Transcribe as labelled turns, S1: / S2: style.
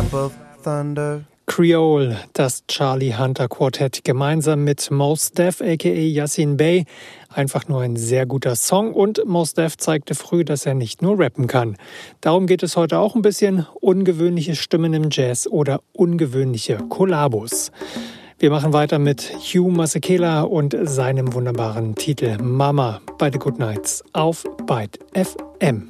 S1: clap of thunder.
S2: Creole, das Charlie Hunter Quartett, gemeinsam mit Mos Def aka Yasiin Bey. Einfach nur ein sehr guter Song und Mos Def zeigte früh, dass er nicht nur rappen kann. Darum geht es heute auch ein bisschen: ungewöhnliche Stimmen im Jazz oder ungewöhnliche Kollabos. Wir machen weiter mit Hugh Masekela und seinem wunderbaren Titel Mama bei The Goodnights auf Byte FM.